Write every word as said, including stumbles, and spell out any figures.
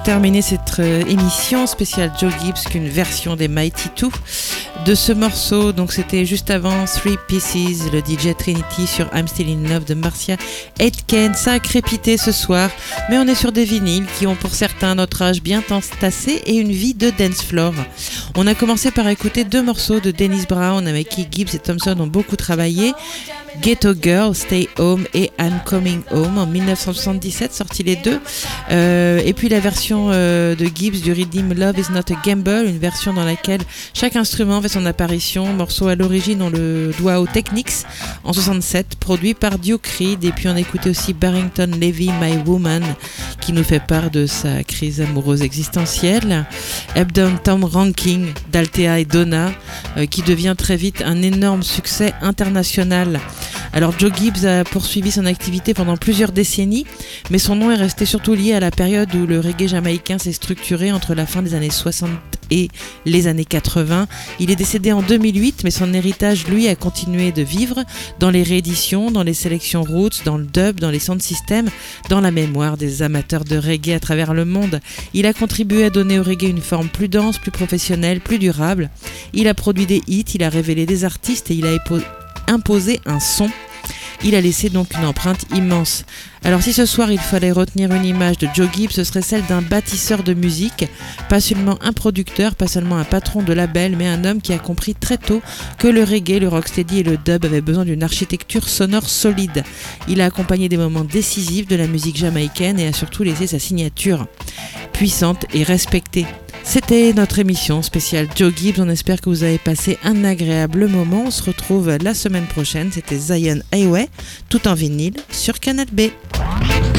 Terminer cette euh, émission spéciale Joe Gibbs qu'une version des Mighty Two de ce morceau. Donc c'était juste avant Three Pieces, le D J Trinity sur I'm Still in Love de Marcia Aitken. Ça a crépité ce soir, mais on est sur des vinyles qui ont pour certains notre âge bien tassé et une vie de dance floor. On a commencé par écouter deux morceaux de Dennis Brown avec qui Gibbs et Thompson ont beaucoup travaillé. Ghetto Girl, Stay Home et I'm Coming Home en dix-neuf cent soixante-dix-sept, sorti les deux. Euh, et puis la version euh, de Gibbs du rythme Love is not a Gamble, une version dans laquelle chaque instrument fait son apparition. Morceau à l'origine, on le doit aux Technics en soixante-sept, produit par Duke Reed. Et puis on a écouté aussi Barrington Levy, My Woman, qui nous fait part de sa crise amoureuse existentielle. Uptown Tom Ranking d'Altea et Donna, euh, qui devient très vite un énorme succès international. Alors Joe Gibbs a poursuivi son activité pendant plusieurs décennies, mais son nom est resté surtout lié à la période où le reggae jamaïcain s'est structuré entre la fin des années soixante et les années quatre-vingts. Il est décédé en deux mille huit, mais son héritage, lui, a continué de vivre dans les rééditions, dans les sélections roots, dans le dub, dans les sound systems, dans la mémoire des amateurs de reggae à travers le monde. Il a contribué à donner au reggae une forme plus dense, plus professionnelle, plus durable. Il a produit des hits, il a révélé des artistes et il a épo- imposé un son. Il a laissé donc une empreinte immense. Alors si ce soir il fallait retenir une image de Joe Gibbs, ce serait celle d'un bâtisseur de musique, pas seulement un producteur, pas seulement un patron de label, mais un homme qui a compris très tôt que le reggae, le rocksteady et le dub avaient besoin d'une architecture sonore solide. Il a accompagné des moments décisifs de la musique jamaïcaine et a surtout laissé sa signature puissante et respectée. C'était notre émission spéciale Joe Gibbs. On espère que vous avez passé un agréable moment. On se retrouve la semaine prochaine. C'était Zion Highway, tout en vinyle, sur Canal B.